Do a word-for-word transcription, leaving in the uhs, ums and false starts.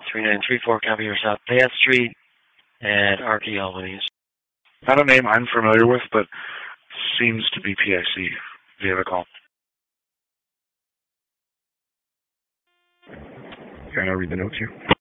three nine three four, copy your South Bath Street at Archie Albany's. Not a name I'm familiar with, but seems to be P I C. Do you have a call? Can I read the notes here?